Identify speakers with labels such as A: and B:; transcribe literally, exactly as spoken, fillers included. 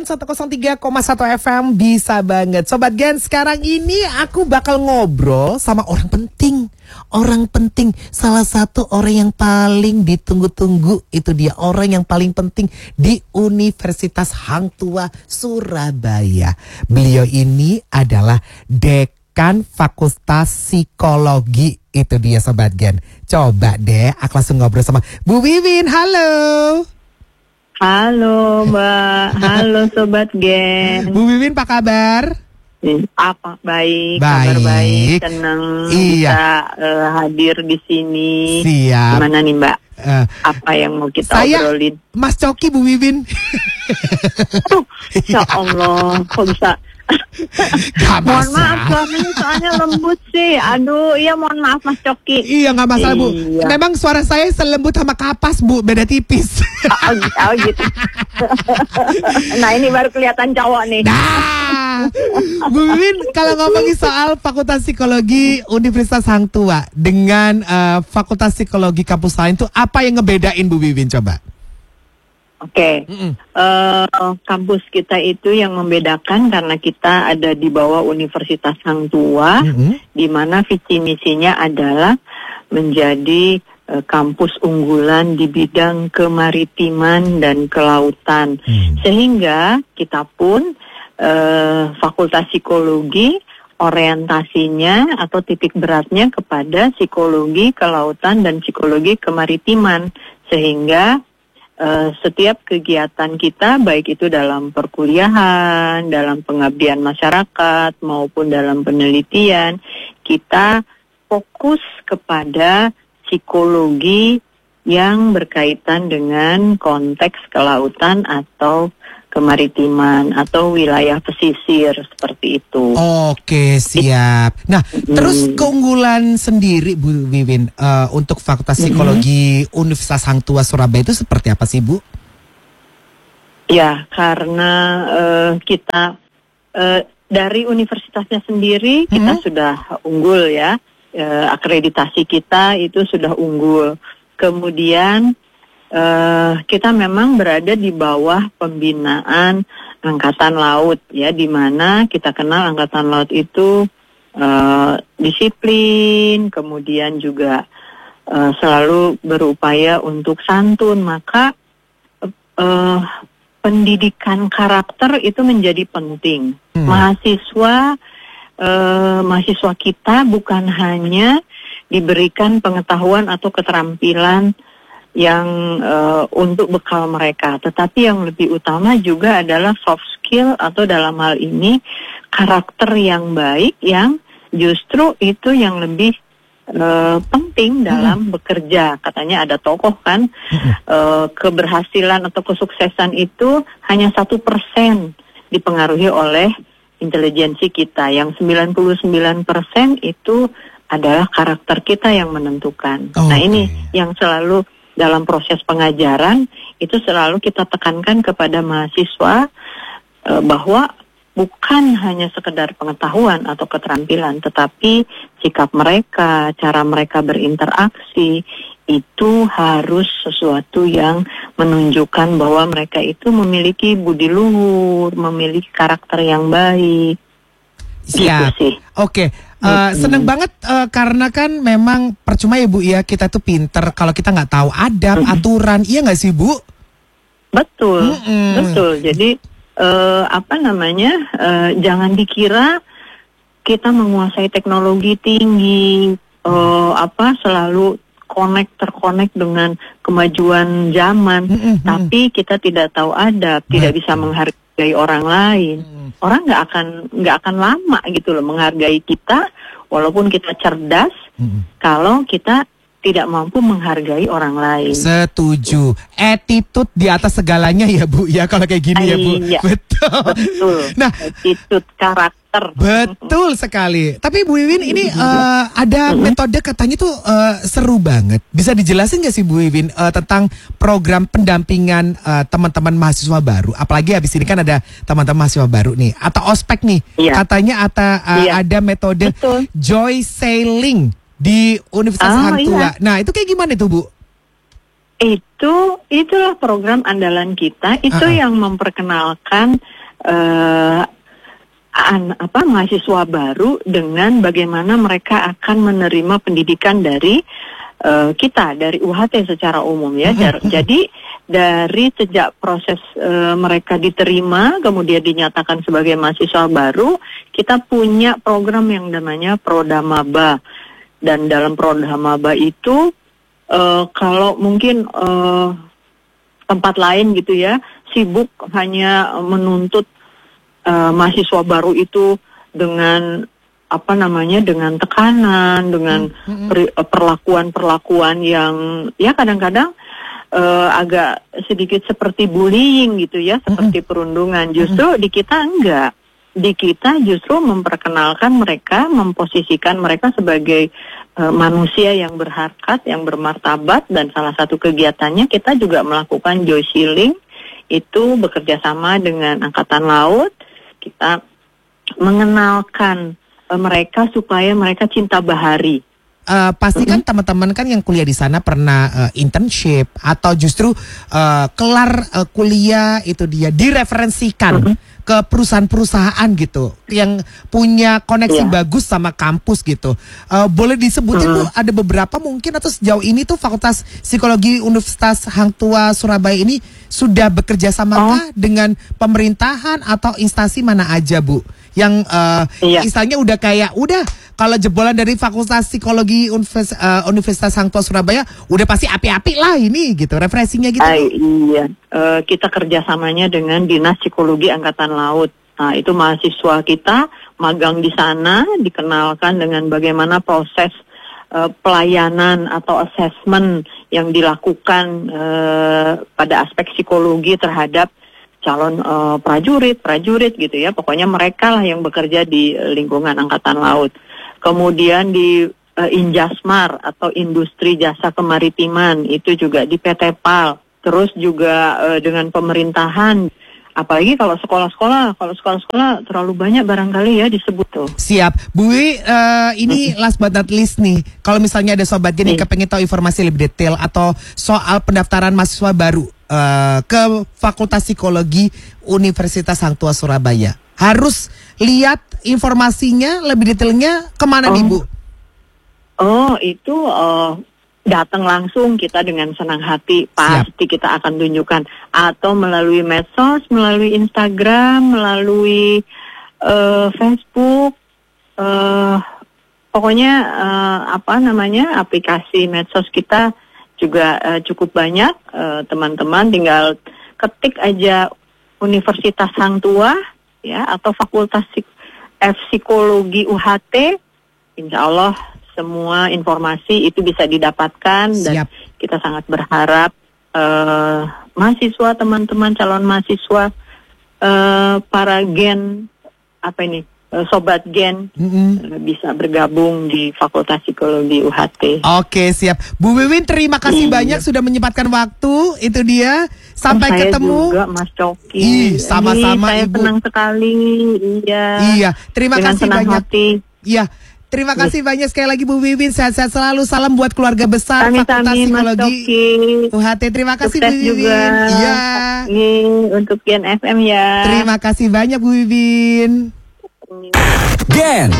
A: Gen seratus tiga koma satu F M bisa banget. Sobat Gen, sekarang ini aku bakal ngobrol sama orang penting. Orang penting, salah satu orang yang paling ditunggu-tunggu. Itu dia orang yang paling penting di Universitas Hang Tuah Surabaya. Beliau ini adalah Dekan Fakultas Psikologi. Itu dia Sobat Gen. Coba deh aku langsung ngobrol sama Bu Wiwin. Halo.
B: Halo Mbak, halo Sobat Gen.
A: Bu Wiwin apa kabar?
B: Apa baik,
A: Baik.
B: kabar baik, senang
A: Iya.
B: bisa uh, hadir di sini.
A: Siap.
B: Gimana nih Mbak?
A: Uh,
B: Apa yang mau kita
A: saya
B: obrolin?
A: Mas Coki Bu Wiwin.
B: Aduh, ya Allah, kok bisa?
A: Gak
B: Mohon maaf
A: masalah.
B: suaranya soalnya lembut sih. Aduh, iya mohon maaf Mas Coki.
A: Iya gak masalah Bu.
B: Iya.
A: Memang suara saya selembut sama kapas Bu, beda tipis.
B: Oh, oh gitu. Nah ini baru kelihatan cowok nih.
A: Nah, Bu Wiwin, kalau ngomongin soal Fakultas Psikologi Universitas Hang Tuah dengan uh, Fakultas Psikologi kampus lain tuh apa yang ngebedain Bu Wiwin coba?
B: Oke, okay. uh, kampus kita itu yang membedakan karena kita ada di bawah Universitas Hang Tuah, mm-hmm. di mana visi misinya adalah menjadi uh, kampus unggulan di bidang kemaritiman dan kelautan, mm. sehingga kita pun uh, Fakultas Psikologi orientasinya atau titik beratnya kepada psikologi kelautan dan psikologi kemaritiman, sehingga Uh, setiap kegiatan kita baik itu dalam perkuliahan, dalam pengabdian masyarakat maupun dalam penelitian, kita fokus kepada psikologi yang berkaitan dengan konteks kelautan atau kemaritiman atau wilayah pesisir seperti itu.
A: Oke, siap. Nah, hmm. terus keunggulan sendiri Bu Wiwin uh, untuk Fakultas Psikologi hmm. Universitas Hang Tuah Surabaya itu seperti apa sih Bu?
B: Ya, karena uh, kita uh, dari universitasnya sendiri hmm. kita sudah unggul ya, uh, akreditasi kita itu sudah unggul. Kemudian Uh, kita memang berada di bawah pembinaan Angkatan Laut ya, di mana kita kenal Angkatan Laut itu uh, disiplin, kemudian juga uh, selalu berupaya untuk santun, maka uh, pendidikan karakter itu menjadi penting. Hmm. Mahasiswa uh, mahasiswa kita bukan hanya diberikan pengetahuan atau keterampilan yang uh, untuk bekal mereka, tetapi yang lebih utama juga adalah soft skill atau dalam hal ini karakter yang baik yang justru itu yang lebih uh, penting dalam hmm. bekerja. Katanya ada tokoh kan, hmm. uh, keberhasilan atau kesuksesan itu hanya satu persen dipengaruhi oleh intelijensi kita, yang sembilan puluh sembilan persen itu adalah karakter kita yang menentukan. Oh, nah ini okay. yang selalu dalam proses pengajaran itu selalu kita tekankan kepada mahasiswa e, bahwa bukan hanya sekedar pengetahuan atau keterampilan, tetapi sikap mereka, cara mereka berinteraksi itu harus sesuatu yang menunjukkan bahwa mereka itu memiliki budi luhur, memiliki karakter yang baik.
A: Siap.
B: Gitu sih.
A: Oke. Uh, seneng banget uh, karena kan memang percuma ya Bu ya, kita tuh pinter kalau kita nggak tahu adab, mm-hmm. aturan, iya nggak sih Bu?
B: Betul,
A: mm-hmm.
B: betul. Jadi uh, apa namanya, uh, jangan dikira kita menguasai teknologi tinggi, uh, apa selalu connect terconnect dengan kemajuan zaman, mm-hmm. tapi kita tidak tahu adab, mm-hmm. tidak bisa menghargai orang lain. Mm-hmm. Orang nggak akan nggak akan lama gitu loh menghargai kita, walaupun kita cerdas, hmm. kalau kita tidak mampu menghargai orang lain.
A: Setuju. Attitude di atas segalanya ya Bu ya, kalau kayak gini ya Bu.
B: Iya,
A: betul.
B: Betul.
A: Nah,
B: attitude, karakter.
A: Betul sekali. Tapi Bu Wiwin ini uh, ada metode katanya tuh uh, seru banget. Bisa dijelasin nggak sih Bu Wiwin uh, tentang program pendampingan uh, teman-teman mahasiswa baru? Apalagi habis ini kan ada teman-teman mahasiswa baru nih atau ospek nih. Iya. Katanya ata, uh, iya. ada metode Betul. Joy Sailing di Universitas
B: oh,
A: Hang Tuah.
B: Iya.
A: Nah itu kayak gimana tuh Bu?
B: Itu itulah program andalan kita. Itu uh-uh. yang memperkenalkan uh, an, apa mahasiswa baru dengan bagaimana mereka akan menerima pendidikan dari uh, kita, dari U H T secara umum ya. Jadi dari sejak proses uh, mereka diterima kemudian dinyatakan sebagai mahasiswa baru, kita punya program yang namanya Prodamaba. Dan dalam Prodamaba itu Uh, kalau mungkin uh, tempat lain gitu ya, sibuk hanya menuntut uh, mahasiswa baru itu dengan apa namanya, dengan tekanan, dengan per, perlakuan-perlakuan yang ya kadang-kadang uh, agak sedikit seperti bullying gitu ya, seperti perundungan. Justru di kita enggak. Di kita justru memperkenalkan mereka, memposisikan mereka sebagai uh, manusia yang berharkat, yang bermartabat, dan salah satu kegiatannya kita juga melakukan joy shilling, itu bekerja sama dengan Angkatan Laut. Kita mengenalkan uh, mereka supaya mereka cinta bahari.
A: Uh, pasti kan mm-hmm. teman-teman kan yang kuliah di sana pernah uh, internship atau justru uh, kelar uh, kuliah itu dia direferensikan mm-hmm. ke perusahaan-perusahaan gitu yang punya koneksi yeah. bagus sama kampus gitu. Uh, boleh disebutin mm-hmm. tuh ada beberapa mungkin atau sejauh ini tuh Fakultas Psikologi Universitas Hang Tua Surabaya ini sudah bekerja sama oh. kah dengan pemerintahan atau instansi mana aja Bu? Yang uh, yeah. istilahnya udah kayak udah kalau jebolan dari Fakultas Psikologi Univers, uh, Universitas Hang Tua Surabaya udah pasti api-api lah ini gitu, refreshingnya gitu.
B: Ay, iya, uh, kita kerjasamanya dengan Dinas Psikologi Angkatan Laut. Nah itu mahasiswa kita magang di sana, dikenalkan dengan bagaimana proses uh, pelayanan atau assessment yang dilakukan uh, pada aspek psikologi terhadap calon uh, prajurit, prajurit gitu ya. Pokoknya mereka lah yang bekerja di uh, lingkungan Angkatan Laut. Kemudian di uh, Injasmar atau Industri Jasa Kemaritiman, itu juga di P T P A L. Terus juga uh, dengan pemerintahan. Apalagi kalau sekolah-sekolah, kalau sekolah-sekolah terlalu banyak barangkali ya disebut tuh.
A: Siap. Bu Wiwi, uh, ini last but not least nih. Kalau misalnya ada sobat gini yang kepengen tahu informasi lebih detail atau soal pendaftaran mahasiswa baru uh, ke Fakultas Psikologi Universitas Hang Tua Surabaya, harus lihat informasinya lebih detailnya kemana
B: oh.
A: nih Bu?
B: Oh itu uh, datang langsung, kita dengan senang hati pasti Siap. Kita akan tunjukkan, atau melalui medsos, melalui Instagram, melalui uh, Facebook, uh, pokoknya uh, apa namanya aplikasi medsos kita juga uh, cukup banyak. Uh, teman-teman tinggal ketik aja Universitas Hang Tua ya atau Fakultas F Psikologi U H T, insya Allah semua informasi itu bisa didapatkan. Dan Siap. Kita sangat berharap uh, mahasiswa, teman-teman calon mahasiswa, uh, para gen apa ini uh, sobat gen mm-hmm. uh, bisa bergabung di Fakultas Psikologi U H T. Oke,
A: siap. Bu Wiwin, terima kasih iya. banyak sudah menyempatkan waktu. Itu dia. Sampai
B: oh, saya
A: ketemu.
B: Juga Mas Coki.
A: Ih, sama-sama
B: Ih, saya
A: Ibu.
B: Senang sekali. Iya.
A: Iya, terima
B: Dengan
A: kasih
B: senang
A: banyak.
B: Hati.
A: Iya. Terima kasih yes. banyak sekali lagi Bu Wiwin. Sehat-sehat selalu. Salam buat keluarga besar
B: Amin,
A: Fakultas
B: amin,
A: Psikologi U H T. Terima kasih
B: Sukses
A: Bu Wiwin.
B: Juga.
A: Iya.
B: Untuk Gen F M ya.
A: Terima kasih banyak Bu Wiwin.
C: Gen